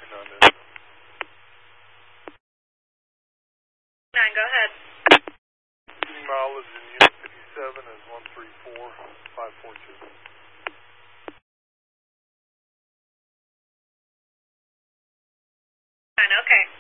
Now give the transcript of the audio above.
on this. 9, go ahead. Mileage in Unit 57 is 134,542. 9, okay.